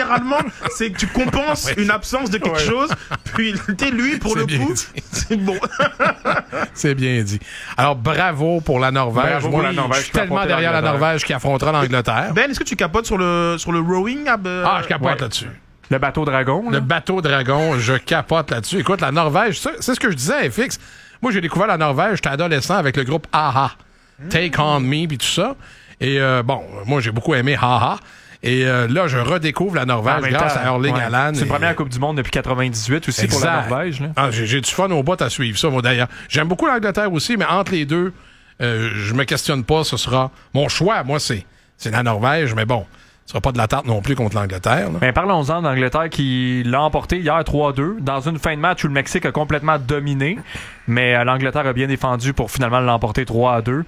généralement, c'est que tu compenses une absence de quelque chose, puis lui, pour le coup, c'est bon. C'est bien dit. Alors, bravo pour la Norvège. Bravo pour la Norvège. Je suis tellement derrière la Norvège qui affrontera l'Angleterre. Ben, est-ce que tu capotes sur le rowing? Je capote là-dessus. Le bateau dragon. Là. Le bateau dragon, je capote là-dessus. Écoute, la Norvège, c'est ce que je disais à FX. Moi, j'ai découvert la Norvège, j'étais adolescent avec le groupe A-ha. Take On Me, puis tout ça. Et moi, j'ai beaucoup aimé Ha-ha. Et là, je redécouvre la Norvège grâce à Erling Haaland. C'est la première Coupe du Monde depuis 98 aussi pour la Norvège. Là. J'ai du fun au bout à suivre ça, moi, d'ailleurs. J'aime beaucoup l'Angleterre aussi, mais entre les deux, je me questionne pas. Ce sera mon choix. Moi, c'est la Norvège, mais bon. Ce sera pas de la tarte non plus contre l'Angleterre. Mais parlons-en d'Angleterre qui l'a emporté hier 3-2 dans une fin de match où le Mexique a complètement dominé. Mais l'Angleterre a bien défendu pour finalement l'emporter 3-2.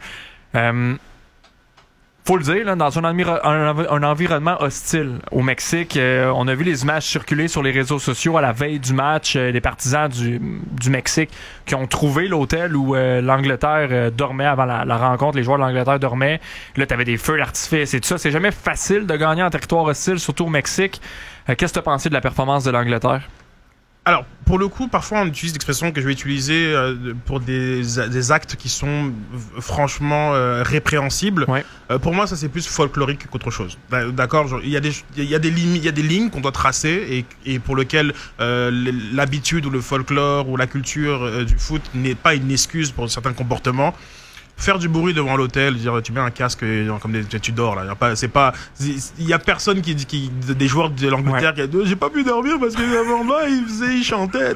Faut le dire, là, dans un environnement hostile au Mexique, on a vu les images circuler sur les réseaux sociaux à la veille du match, les partisans du Mexique qui ont trouvé l'hôtel où l'Angleterre dormait avant la rencontre, les joueurs de l'Angleterre dormaient. Là, t'avais des feux d'artifice et tout ça. C'est jamais facile de gagner en territoire hostile, surtout au Mexique. Qu'est-ce que tu as pensé de la performance de l'Angleterre? Alors, pour le coup, parfois on utilise l'expression que je vais utiliser pour des actes qui sont franchement répréhensibles. Ouais. Pour moi, ça c'est plus folklorique qu'autre chose. D'accord, il y a des lignes qu'on doit tracer et pour lesquelles l'habitude ou le folklore ou la culture du foot n'est pas une excuse pour certains comportements. Faire du bruit devant l'hôtel, dire tu mets un casque comme tu dors là. Il y a personne des joueurs de l'Angleterre qui a dit j'ai pas pu dormir parce que avant là il chantait.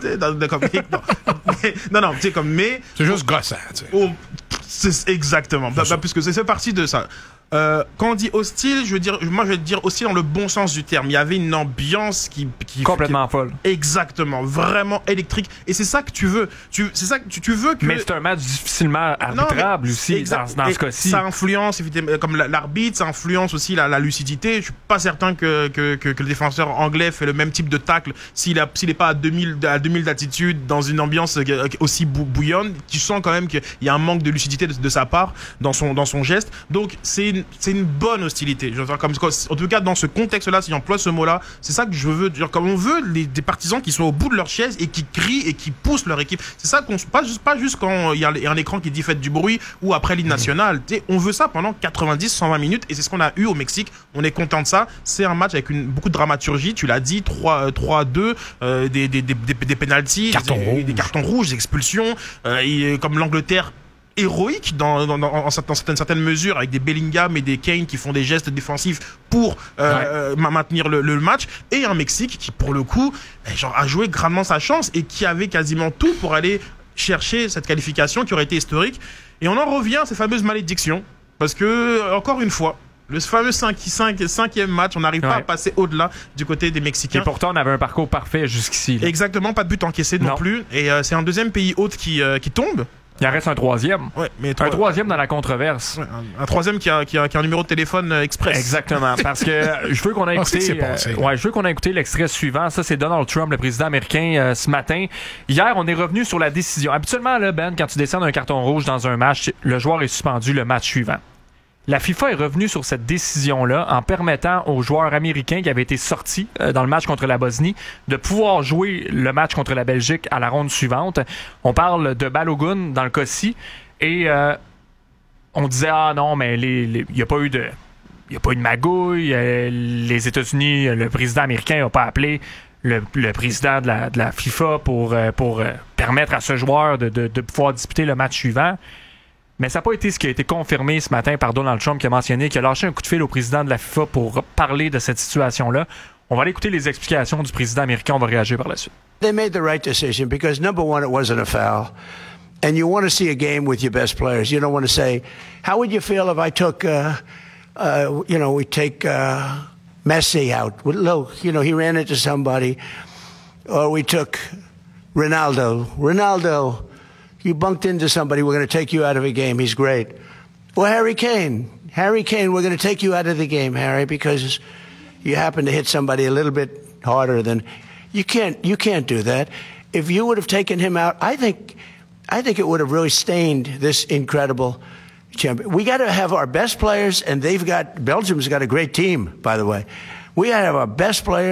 Non, tu sais comme mais c'est juste gossant. Tu sais. C'est exactement. Puisque c'est parti de ça. Quand on dit hostile, je vais dire hostile dans le bon sens du terme. Il y avait une ambiance qui complètement folle. Exactement, vraiment électrique. Et c'est ça que tu veux. C'est ça que tu veux que. Mais c'est un match difficilement arbitrable aussi dans ce cas-ci. Ça influence, comme l'arbitre, ça influence aussi la lucidité. Je suis pas certain que le défenseur anglais fait le même type de tacle s'il est pas à 2000 d'attitude dans une ambiance aussi bouillonne. Tu sens quand même qu'il y a un manque de lucidité de sa part dans son geste. Donc c'est une bonne hostilité. En tout cas, dans ce contexte-là, si j'emploie ce mot-là, c'est ça que je veux dire. Comme on veut des partisans qui sont au bout de leur chaise et qui crient et qui poussent leur équipe. C'est ça pas juste quand il y a un écran qui dit faites du bruit ou après l'hymne national. On veut ça pendant 90-120 minutes et c'est ce qu'on a eu au Mexique. On est content de ça. C'est un match avec beaucoup de dramaturgie. Tu l'as dit, 3-2, des pénaltys, des cartons rouges, des expulsions, comme l'Angleterre héroïque dans certaines mesures avec des Bellingham et des Kane qui font des gestes défensifs pour maintenir le match et un Mexique qui pour le coup a joué grandement sa chance et qui avait quasiment tout pour aller chercher cette qualification qui aurait été historique et on en revient à ces fameuses malédictions parce que encore une fois le fameux cinquième match, on n'arrive pas à passer au-delà du côté des Mexicains. Et pourtant, on avait un parcours parfait jusqu'ici. Là. Exactement, pas de but encaissé non plus. Et c'est un deuxième pays hôte qui tombe. Il en reste un troisième. Ouais, mais un troisième dans la controverse. Ouais, un troisième qui a un numéro de téléphone express. Exactement. Parce que je veux qu'on ait écouté. Je veux qu'on ait écouté l'extrait suivant. Ça, c'est Donald Trump, le président américain, ce matin. Hier, on est revenu sur la décision. Habituellement, là, Ben, quand tu descends d'un carton rouge dans un match, le joueur est suspendu le match suivant. La FIFA est revenue sur cette décision-là en permettant aux joueurs américains qui avaient été sortis dans le match contre la Bosnie de pouvoir jouer le match contre la Belgique à la ronde suivante. On parle de Balogun dans le cas-ci et on disait non mais il n'y a pas eu de magouille. Les États-Unis, le président américain n'a pas appelé le président de la FIFA pour permettre à ce joueur de pouvoir disputer le match suivant. Mais ça n'a pas été ce qui a été confirmé ce matin par Donald Trump qui a mentionné qu'il a lâché un coup de fil au président de la FIFA pour parler de cette situation-là. On va aller écouter les explications du président américain. On va réagir par la suite. They made the right decision because, number one, it wasn't a foul. And you want to see a game with your best players. You don't want to say, how would you feel if I took, we take Messi out? Look, he ran into somebody. Or we took Ronaldo, you bunked into somebody, we're going to take you out of a game. He's great. Or Harry Kane, we're going to take you out of the game, Harry, because you happen to hit somebody a little bit harder than you can't do that. If you would have taken him out, I think it would have really stained this incredible champion. We got to have our best players, and Belgium's got a great team, by the way. We got to have our best players.